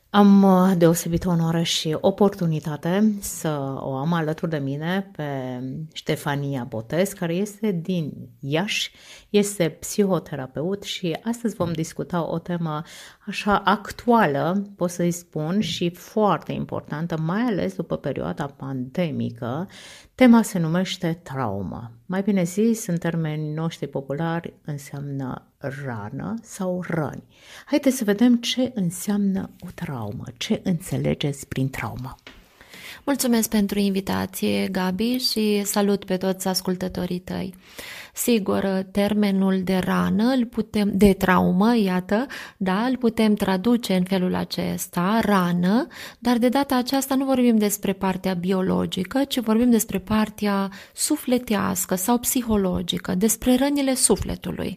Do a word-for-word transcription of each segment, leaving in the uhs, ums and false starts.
Am uh, deosebită onoare și oportunitate să o am alături de mine pe Ștefania Botez, care este din Iași, este psihoterapeut și astăzi vom discuta o temă așa actuală, pot să-i spun, și foarte importantă, mai ales după perioada pandemică. Tema se numește traumă. Mai bine zis, în termeni noștri populari, înseamnă rană sau răni. Haideți să vedem ce înseamnă o traumă, ce înțelegeți prin traumă. Mulțumesc pentru invitație, Gabi, și salut pe toți ascultătorii tăi. Sigur, termenul de rană, îl putem, de traumă, iată, da, îl putem traduce în felul acesta, rană, dar de data aceasta nu vorbim despre partea biologică, ci vorbim despre partea sufletească sau psihologică, despre rănile sufletului.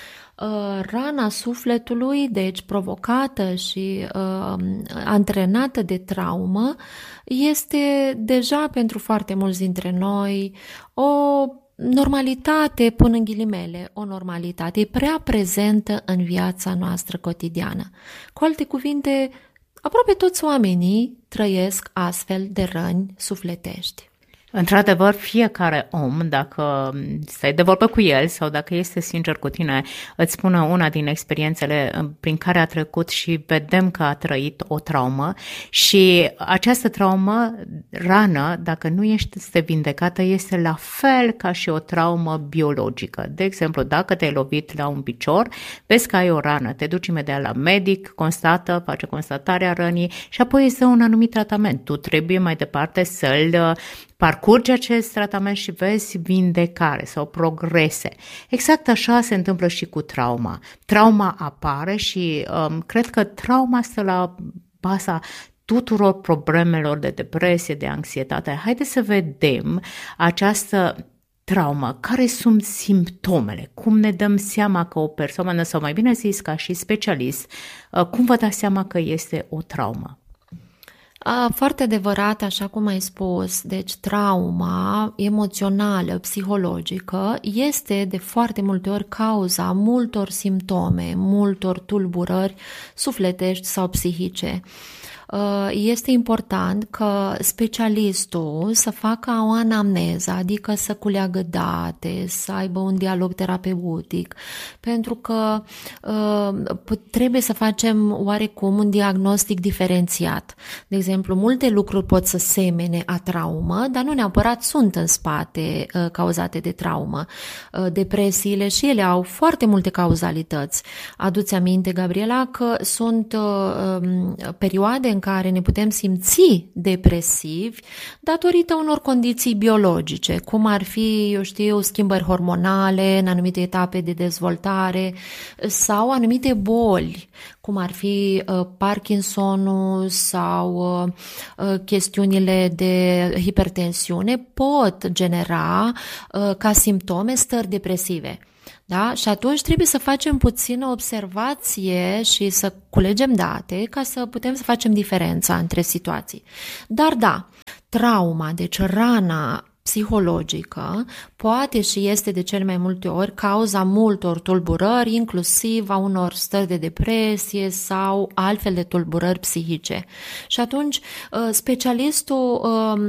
Rana sufletului, deci provocată și uh, antrenată de traumă, este deja pentru foarte mulți dintre noi o normalitate, pun în ghilimele, o normalitate, e prea prezentă în viața noastră cotidiană. Cu alte cuvinte, aproape toți oamenii trăiesc astfel de răni sufletești. Într-adevăr, fiecare om, dacă stai de vorbă cu el sau dacă este sincer cu tine, îți spune una din experiențele prin care a trecut și vedem că a trăit o traumă și această traumă, rană, dacă nu este vindecată, este la fel ca și o traumă biologică. De exemplu, dacă te-ai lovit la un picior, vezi că ai o rană, te duci imediat la medic, constată, face constatarea rănii și apoi îți dă un anumit tratament. Tu trebuie mai departe să-l parcurgi acest tratament și vezi vindecare sau progrese. Exact așa se întâmplă și cu trauma. Trauma apare și um, cred că trauma stă la baza tuturor problemelor de depresie, de anxietate. Haideți să vedem această traumă. Care sunt simptomele? Cum ne dăm seama că o persoană, sau mai bine zis ca și specialist, cum vă dați seama că este o traumă? A, foarte adevărat, așa cum ai spus, deci trauma emoțională, psihologică, este de foarte multe ori cauza multor simptome, multor tulburări sufletești sau psihice. Este important că specialistul să facă o anamneză, adică să culeagă date, să aibă un dialog terapeutic, pentru că trebuie să facem oarecum un diagnostic diferențiat. De exemplu, multe lucruri pot să semene a traumă, dar nu neapărat sunt în spate cauzate de traumă. Depresiile și ele au foarte multe cauzalități. Adu-ți aminte, Gabriela, că sunt perioade în care ne putem simți depresivi datorită unor condiții biologice, cum ar fi, eu știu, schimbări hormonale în anumite etape de dezvoltare sau anumite boli, cum ar fi uh, Parkinsonul sau uh, chestiunile de hipertensiune, pot genera uh, ca simptome stări depresive. Da? Și atunci trebuie să facem puțină observație și să culegem date ca să putem să facem diferența între situații. Dar da, trauma, deci rana psihologică, poate și este de cel mai multe ori cauza multor tulburări, inclusiv a unor stări de depresie sau altfel de tulburări psihice. Și atunci specialistul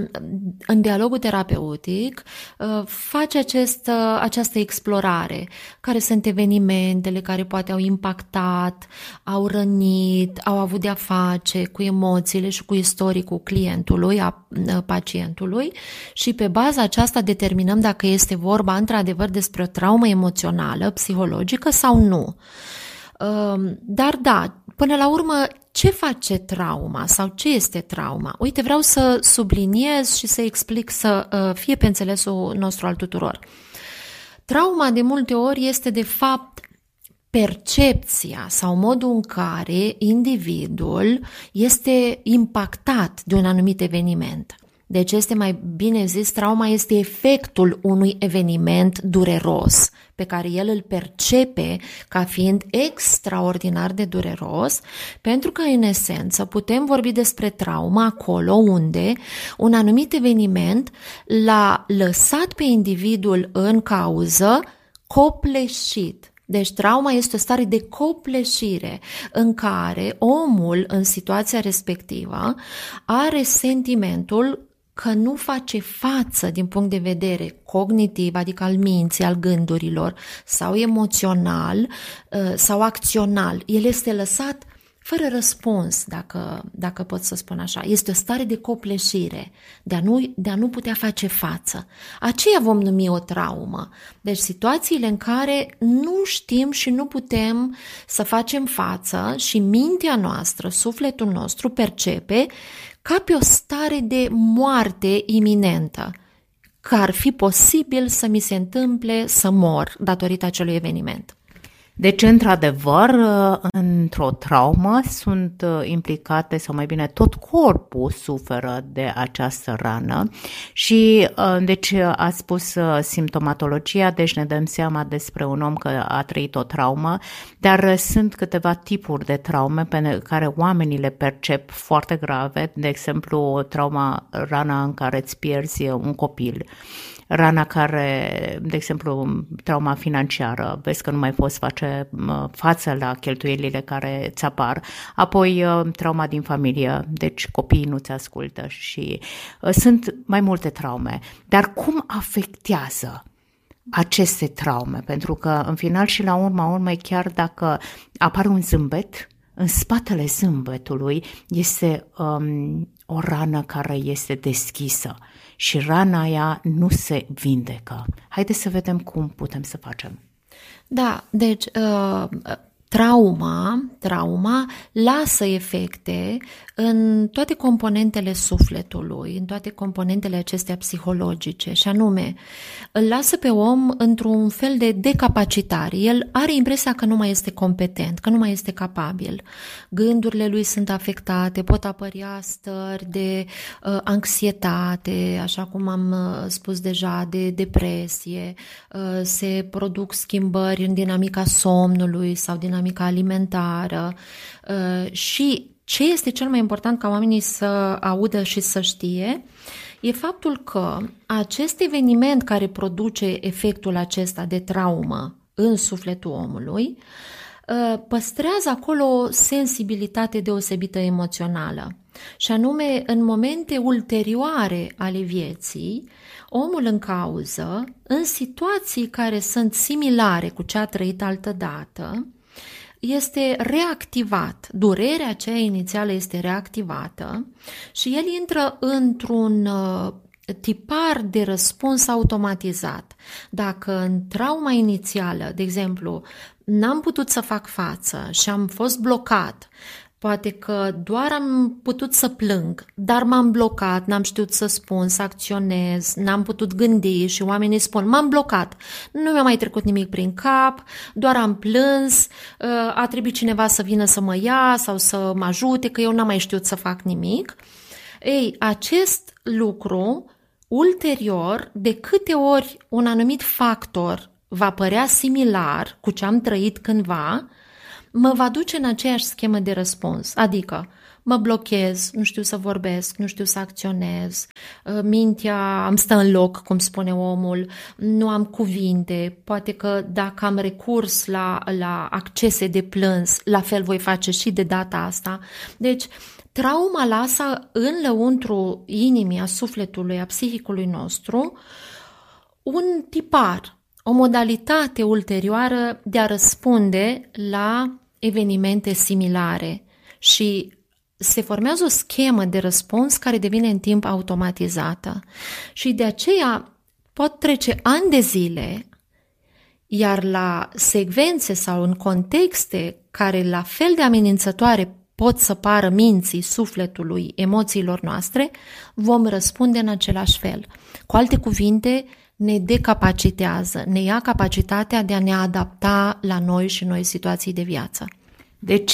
în dialogul terapeutic face acest, această explorare. Care sunt evenimentele care poate au impactat, au rănit, au avut de-a face cu emoțiile și cu istoricul clientului, a pacientului și pe baza aceasta determinăm dacă este vorba într-adevăr despre o traumă emoțională, psihologică sau nu. Dar da, până la urmă, ce face trauma sau ce este trauma? Uite, vreau să subliniez și să explic să fie pe înțelesul nostru al tuturor. Trauma de multe ori este de fapt percepția sau modul în care individul este impactat de un anumit eveniment. Deci este mai bine zis, trauma este efectul unui eveniment dureros pe care el îl percepe ca fiind extraordinar de dureros, pentru că în esență putem vorbi despre trauma acolo unde un anumit eveniment l-a lăsat pe individul în cauză copleșit. Deci trauma este o stare de copleșire în care omul în situația respectivă are sentimentul că nu face față din punct de vedere cognitiv, adică al minții, al gândurilor, sau emoțional, sau acțional. El este lăsat fără răspuns, dacă, dacă pot să spun așa. Este o stare de copleșire, de a, nu, de a nu putea face față. Aceea vom numi o traumă. Deci situațiile în care nu știm și nu putem să facem față și mintea noastră, sufletul nostru percepe ca pe o stare de moarte iminentă, că ar fi posibil să mi se întâmple să mor datorită acelui eveniment. Deci, într-adevăr, într-o traumă sunt implicate, sau mai bine tot corpul suferă de această rană și, deci, ați spus simptomatologia, deci ne dăm seama despre un om că a trăit o traumă, dar sunt câteva tipuri de traume pe care oamenii le percep foarte grave, de exemplu, trauma, rana în care îți pierzi un copil, rana care, de exemplu, trauma financiară, vezi că nu mai poți face față la cheltuielile care îți apar, apoi trauma din familie, deci copiii nu-ți ascultă și sunt mai multe traume. Dar cum afectează aceste traume? Pentru că, în final și la urma urmei, chiar dacă apare un zâmbet, în spatele zâmbetului este um, o rană care este deschisă și rana aia nu se vindecă. Haideți să vedem cum putem să facem. Da, deci uh, trauma, trauma lasă efecte în toate componentele sufletului, în toate componentele acestea psihologice, și anume îl lasă pe om într-un fel de decapacitare. El are impresia că nu mai este competent, că nu mai este capabil. Gândurile lui sunt afectate, pot apărea stări de uh, anxietate, așa cum am uh, spus deja, de depresie, uh, se produc schimbări în dinamica somnului sau dinamica alimentară uh, și ce este cel mai important ca oamenii să audă și să știe e faptul că acest eveniment care produce efectul acesta de traumă în sufletul omului păstrează acolo o sensibilitate deosebită emoțională. Și anume, în momente ulterioare ale vieții, omul în cauză, în situații care sunt similare cu ce a trăit altădată, este reactivat, durerea aceea inițială este reactivată și el intră într-un tipar de răspuns automatizat. Dacă în trauma inițială, de exemplu, n-am putut să fac față și am fost blocat, poate că doar am putut să plâng, dar m-am blocat, n-am știut să spun, să acționez, n-am putut gândi și oamenii spun, m-am blocat, nu mi-a mai trecut nimic prin cap, doar am plâns, a trebuit cineva să vină să mă ia sau să mă ajute, că eu n-am mai știut să fac nimic. Ei, acest lucru, ulterior, de câte ori un anumit factor va părea similar cu ce am trăit cândva, mă va duce în aceeași schemă de răspuns, adică mă blochez, nu știu să vorbesc, nu știu să acționez, mintea îmi stă în loc, cum spune omul, nu am cuvinte, poate că dacă am recurs la, la accese de plâns, la fel voi face și de data asta. Deci, trauma lasă în lăuntru inimii, a sufletului, a psihicului nostru, un tipar, o modalitate ulterioară de a răspunde la evenimente similare și se formează o schemă de răspuns care devine în timp automatizată și de aceea pot trece ani de zile, iar la secvențe sau în contexte care la fel de amenințătoare pot să pară minții, sufletului, emoțiilor noastre, vom răspunde în același fel. Cu alte cuvinte, ne decapacitează, ne ia capacitatea de a ne adapta la noi și noi situații de viață. Deci,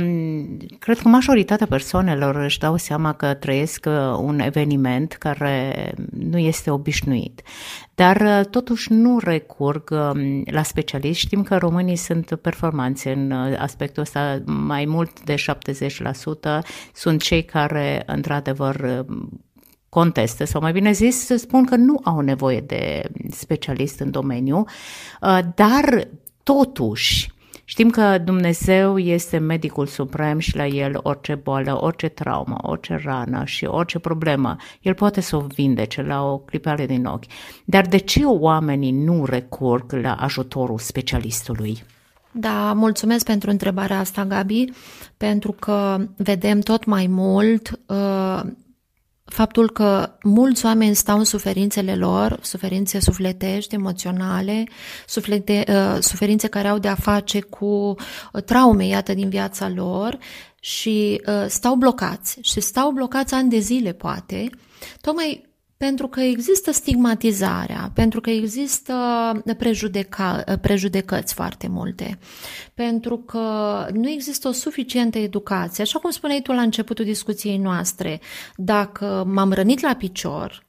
cred că majoritatea persoanelor își dau seama că trăiesc un eveniment care nu este obișnuit, dar totuși nu recurg la specialiști. Știm că românii sunt performanți în aspectul ăsta, mai mult de șaptezeci la sută sunt cei care, într-adevăr, contestă, sau mai bine zis, spun că nu au nevoie de specialist în domeniu, dar Totuși, știm că Dumnezeu este medicul suprem și la El orice boală, orice traumă, orice rană și orice problemă, El poate să o vindece la o clipeală din ochi. Dar de ce oamenii nu recurg la ajutorul specialistului? Da, mulțumesc pentru întrebarea asta, Gabi, pentru că vedem tot mai mult uh, faptul că mulți oameni stau în suferințele lor, suferințe sufletești, emoționale, suflete, uh, suferințe care au de-a face cu traume, iată, din viața lor și uh, stau blocați și stau blocați ani de zile, poate, tocmai pentru că există stigmatizarea, pentru că există prejudeca, prejudecăți foarte multe, pentru că nu există o suficientă educație. Așa cum spuneai tu la începutul discuției noastre, dacă m-am rănit la picior,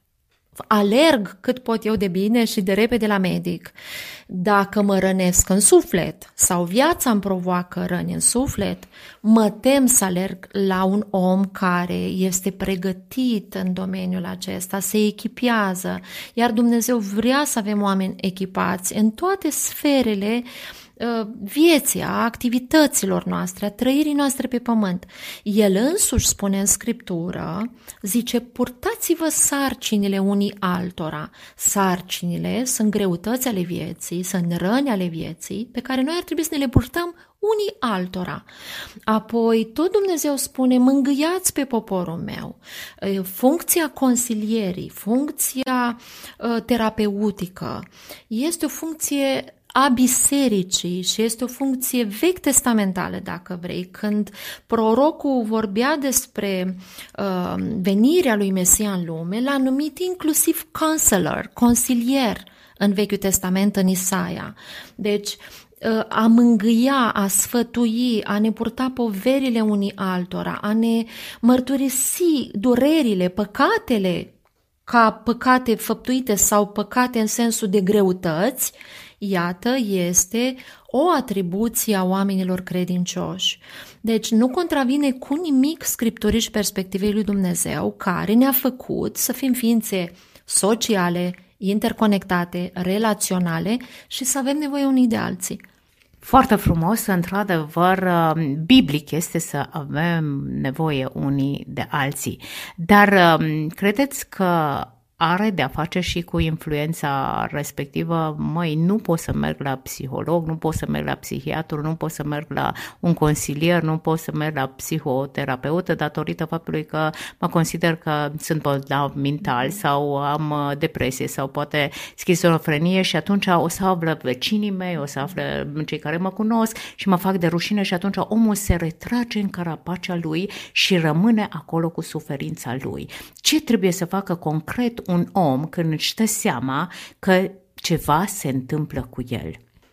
alerg cât pot eu de bine și de repede la medic. Dacă mă rănesc în suflet sau viața îmi provoacă răni în suflet, mă tem să alerg la un om care este pregătit în domeniul acesta, se echipează, iar Dumnezeu vrea să avem oameni echipați în toate sferele vieții, a activităților noastre, a trăirii noastre pe pământ. El însuși spune în Scriptură, zice, purtați-vă sarcinile unii altora. Sarcinile sunt greutăți ale vieții, sunt răni ale vieții, pe care noi ar trebui să ne le purtăm unii altora. Apoi tot Dumnezeu spune, mângâiați pe poporul meu. Funcția consilierii, funcția terapeutică este o funcție a bisericii și este o funcție vechi testamentală, dacă vrei. Când prorocul vorbea despre uh, venirea lui Mesia în lume, l-a numit inclusiv counselor, consilier în Vechiul Testament, în Isaia. Deci, a mângâia, a sfătui, a ne purta poverile unii altora, a ne mărturisi durerile, păcatele, ca păcate făptuite sau păcate în sensul de greutăți, iată, este o atribuție a oamenilor credincioși. Deci nu contravine cu nimic Scripturii și perspectivei lui Dumnezeu, care ne-a făcut să fim ființe sociale, interconectate, relaționale și să avem nevoie unii de alții. Foarte frumos, într-adevăr, biblic este să avem nevoie unii de alții. Dar credeți că are de-a face și cu influența respectivă? Măi, nu pot să merg la psiholog, nu pot să merg la psihiatru, nu pot să merg la un consilier, nu pot să merg la psihoterapeută datorită faptului că mă consider că sunt bolnav mental sau am depresie sau poate schizofrenie și atunci o să află vecinii mei, o să află cei care mă cunosc și mă fac de rușine și atunci omul se retrage în carapacea lui și rămâne acolo cu suferința lui. Ce trebuie să facă concret un om când își dă seama că ceva se întâmplă cu el?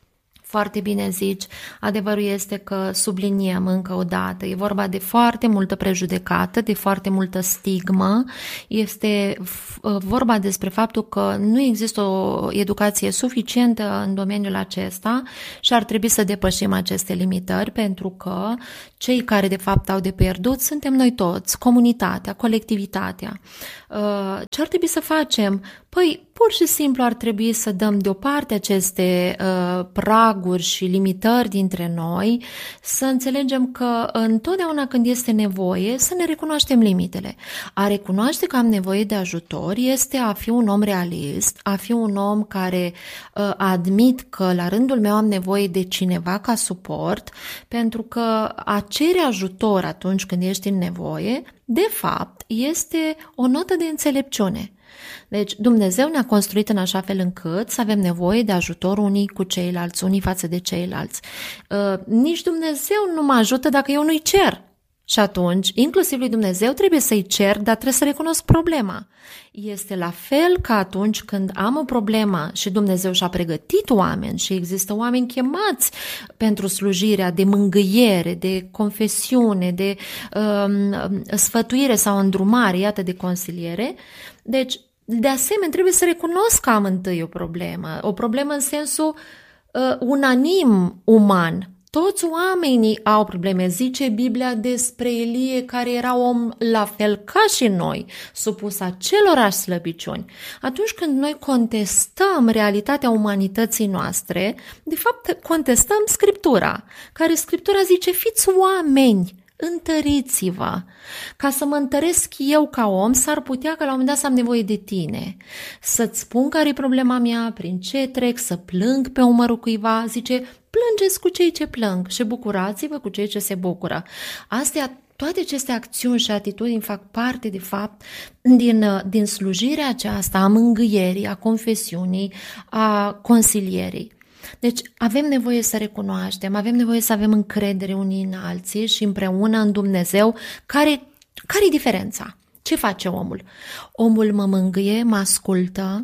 Foarte bine zici, adevărul este că subliniem încă o dată, e vorba de foarte multă prejudecată, de foarte multă stigmă, este vorba despre faptul că nu există o educație suficientă în domeniul acesta și ar trebui să depășim aceste limitări, pentru că cei care de fapt au de pierdut suntem noi toți, comunitatea, colectivitatea. Ce ar trebui să facem? Păi, pur și simplu ar trebui să dăm deoparte aceste uh, praguri și limitări dintre noi, să înțelegem că întotdeauna când este nevoie să ne recunoaștem limitele. A recunoaște că am nevoie de ajutor este a fi un om realist, a fi un om care uh, admit că la rândul meu am nevoie de cineva ca suport, pentru că a cere ajutor atunci când ești în nevoie, de fapt, este o notă de înțelepciune. Deci Dumnezeu ne-a construit în așa fel încât să avem nevoie de ajutor unii cu ceilalți, unii față de ceilalți. Uh, nici Dumnezeu nu mă ajută dacă eu nu-i cer. Și atunci, inclusiv lui Dumnezeu trebuie să-i cer, dar trebuie să recunosc problema. Este la fel ca atunci când am o problemă și Dumnezeu și-a pregătit oameni și există oameni chemați pentru slujirea de mângâiere, de confesiune, de um, sfătuire sau îndrumare, iată, de consiliere. Deci, de asemenea, trebuie să recunosc că am întâi o problemă. O problemă în sensul uh, unanim uman. Toți oamenii au probleme. Zice Biblia despre Ilie, care era om la fel ca și noi, supus acelorași slăbiciuni. Atunci când noi contestăm realitatea umanității noastre, de fapt contestăm Scriptura, care Scriptura zice: fiți oameni, întăriți-vă. Ca să mă întăresc eu ca om, s-ar putea că la un moment dat să am nevoie de tine. Să-ți spun care e problema mea, prin ce trec, să plâng pe umărul cuiva. Zice: plângeți cu cei ce plâng și bucurați-vă cu cei ce se bucură. Astea, toate aceste acțiuni și atitudini fac parte, de fapt, din, din slujirea aceasta a mângâierii, a confesiunii, a consilierii. Deci avem nevoie să recunoaștem, avem nevoie să avem încredere unii în alții și împreună în Dumnezeu. Care, care e diferența? Ce face omul? Omul mă mângâie, mă ascultă,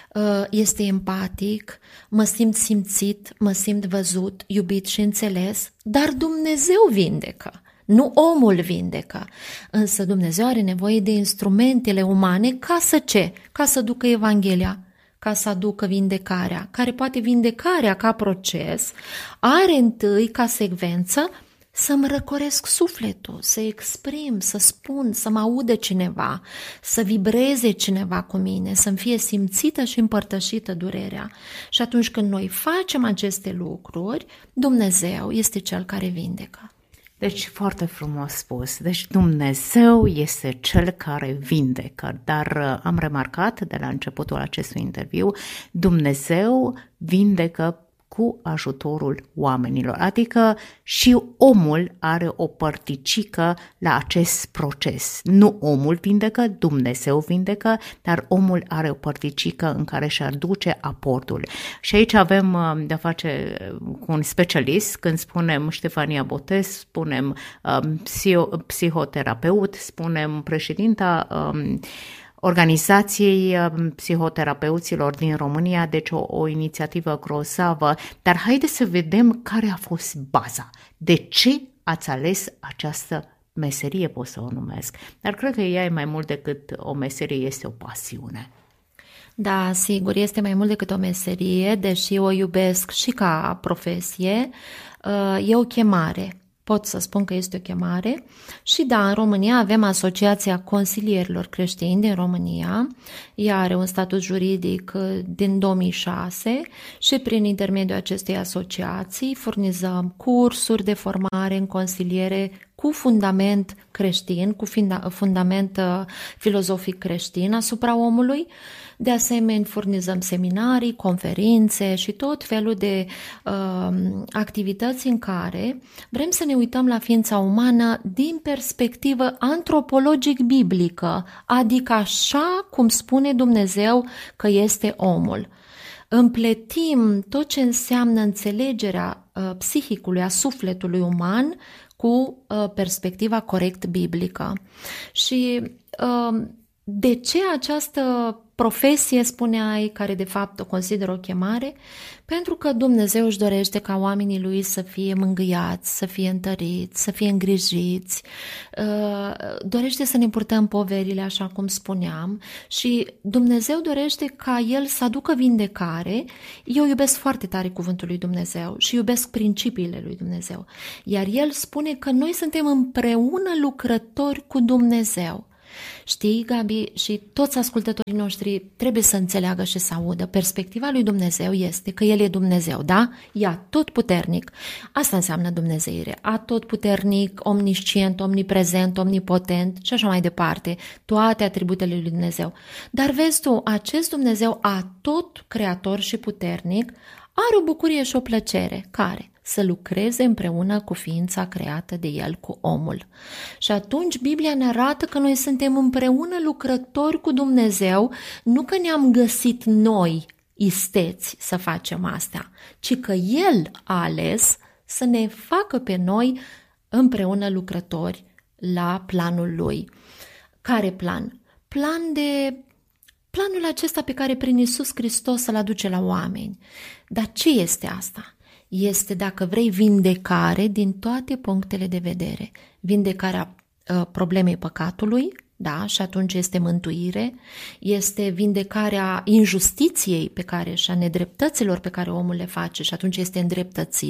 este empatic, mă simt simțit, mă simt văzut, iubit și înțeles, dar Dumnezeu vindecă. Nu omul vindecă, însă Dumnezeu are nevoie de instrumentele umane ca să ce? Ca să ducă Evanghelia, ca să aducă vindecarea, care poate vindecarea ca proces are întâi ca secvență să-mi răcoresc sufletul, să exprim, să spun, să mă audă cineva, să vibreze cineva cu mine, să-mi fie simțită și împărtășită durerea. Și atunci când noi facem aceste lucruri, Dumnezeu este Cel care vindecă. Deci foarte frumos spus. Deci Dumnezeu este Cel care vindecă, dar am remarcat de la începutul acestui interviu, Dumnezeu vindecă cu ajutorul oamenilor, adică și omul are o părticică la acest proces. Nu omul vindecă, Dumnezeu vindecă, dar omul are o părticică în care își aduce aportul. Și aici avem de-a face cu un specialist. Când spunem Ștefania Botez, spunem um, psihoterapeut, spunem președinta um, Organizației Psihoterapeuților din România, deci o, o inițiativă grozavă, dar haideți să vedem care a fost baza. De ce ați ales această meserie, pot să o numesc, dar cred că ea e mai mult decât o meserie, este o pasiune. Da, sigur, este mai mult decât o meserie, deși o iubesc și ca profesie, e o chemare. Pot să spun că este o chemare și da, în România avem Asociația Consilierilor Creștini din România, ea are un statut juridic din două mii șase și prin intermediul acestei asociații furnizăm cursuri de formare în consiliere cu fundament creștin, cu fundament filozofic creștin asupra omului. De asemenea, furnizăm seminarii, conferințe și tot felul de uh, activități în care vrem să ne uităm la ființa umană din perspectivă antropologic-biblică, adică așa cum spune Dumnezeu că este omul. Împletim tot ce înseamnă înțelegerea uh, psihicului, a sufletului uman cu uh, perspectiva corect biblică. Și uh, de ce această profesie, spuneai, care de fapt o consider o chemare? Pentru că Dumnezeu își dorește ca oamenii Lui să fie mângâiați, să fie întăriți, să fie îngrijiți, dorește să ne purtăm poverile, așa cum spuneam, și Dumnezeu dorește ca El să aducă vindecare. Eu iubesc foarte tare cuvântul lui Dumnezeu și iubesc principiile lui Dumnezeu, iar El spune că noi suntem împreună lucrători cu Dumnezeu. Știi, Gabi, și toți ascultătorii noștri trebuie să înțeleagă și să audă. Perspectiva lui Dumnezeu este că El e Dumnezeu, da? E atotputernic. Asta înseamnă dumnezeire. Atotputernic, omniscient, omniprezent, omnipotent și așa mai departe. Toate atributele lui Dumnezeu. Dar vezi tu, acest Dumnezeu atot creator și puternic are o bucurie și o plăcere. Care? Să lucreze împreună cu ființa creată de El, cu omul. Și atunci Biblia ne arată că noi suntem împreună lucrători cu Dumnezeu, nu că ne-am găsit noi isteți să facem asta, ci că El a ales să ne facă pe noi împreună lucrători la planul Lui. Care plan? Plan de... Planul acesta pe care prin Iisus Hristos să-L aduce la oameni. Dar ce este asta? Este, dacă vrei, vindecare din toate punctele de vedere. Vindecarea uh, problemei păcatului, da, și atunci este mântuire, este vindecarea injustiției pe care și a nedreptăților pe care omul le face și atunci este îndreptățire,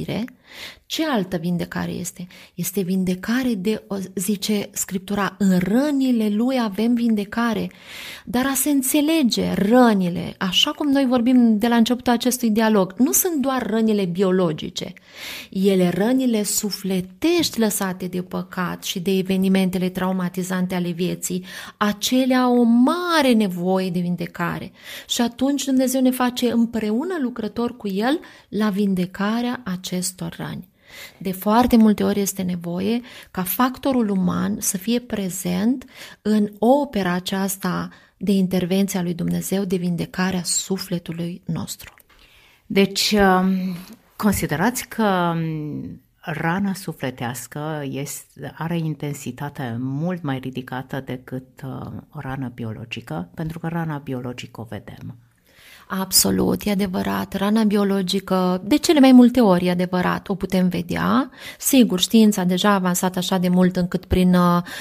Ce altă vindecare este? Este vindecare de, zice Scriptura, în rănile lui avem vindecare, dar a se înțelege rănile, așa cum noi vorbim de la începutul acestui dialog, nu sunt doar rănile biologice, ele rănile sufletești lăsate de păcat și de evenimentele traumatizante ale vieții, acelea au o mare nevoie de vindecare și atunci Dumnezeu ne face împreună lucrător cu El la vindecarea acestor răni. De foarte multe ori este nevoie ca factorul uman să fie prezent în opera aceasta de intervenție a lui Dumnezeu de vindecare a sufletului nostru. Deci, considerați că rana sufletească este, are intensitate mult mai ridicată decât o rană biologică, pentru că rana biologică o vedem. Absolut, e adevărat. Rana biologică, de cele mai multe ori e adevărat, o putem vedea. Sigur, știința deja a avansat așa de mult încât prin...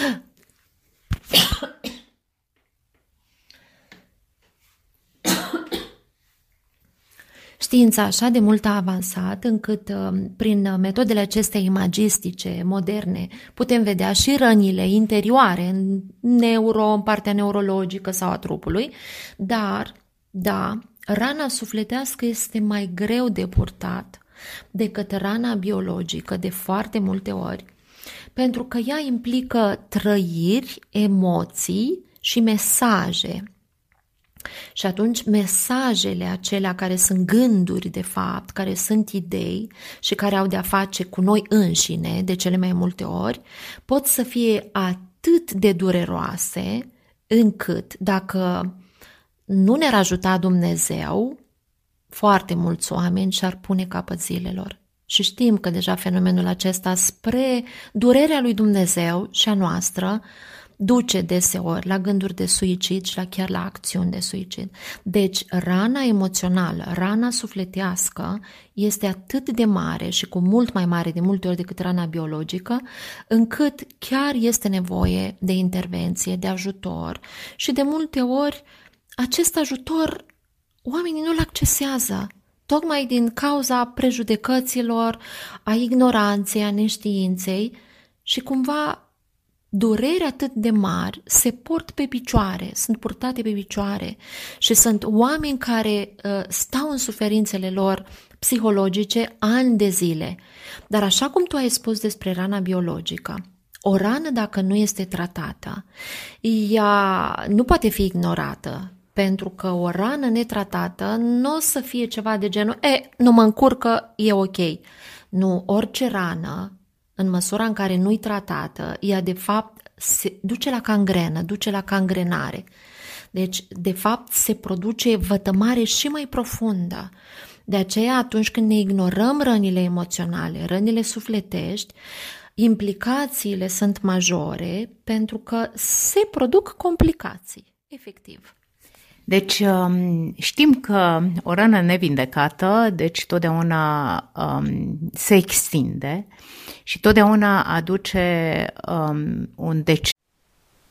Știința așa de mult a avansat încât prin metodele acestea imagistice, moderne, putem vedea și rănile interioare, în neuro, în partea neurologică sau a trupului, dar, da, rana sufletească este mai greu de purtat decât rana biologică de foarte multe ori, pentru că ea implică trăiri, emoții și mesaje. Și atunci mesajele acelea care sunt gânduri de fapt, care sunt idei și care au de-a face cu noi înșine de cele mai multe ori, pot să fie atât de dureroase încât dacă nu ne-ar ajuta Dumnezeu, foarte mulți oameni și-ar pune capăt zilelor. Și știm că deja fenomenul acesta spre durerea lui Dumnezeu și a noastră duce deseori la gânduri de suicid și la chiar la acțiuni de suicid. Deci rana emoțională, rana sufletească este atât de mare și cu mult mai mare de multe ori decât rana biologică, încât chiar este nevoie de intervenție, de ajutor și de multe ori acest ajutor oamenii nu-l accesează, tocmai din cauza prejudecăților, a ignoranței, a neștiinței și cumva dureri atât de mari se port pe picioare, sunt purtate pe picioare și sunt oameni care uh, stau în suferințele lor psihologice ani de zile. Dar așa cum tu ai spus despre rana biologică, o rană dacă nu este tratată, ea nu poate fi ignorată, pentru că o rană netratată nu o să fie ceva de genul, e, nu mă încurcă, e ok. Nu, orice rană, în măsura în care nu-i tratată, ea de fapt se duce la cangrenă, duce la cangrenare. Deci, de fapt, se produce vătămare și mai profundă. De aceea, atunci când ne ignorăm rănile emoționale, rănile sufletești, implicațiile sunt majore pentru că se produc complicații, efectiv. Deci știm că o rană nevindecată, deci totdeauna um, se extinde și totdeauna aduce um, un deci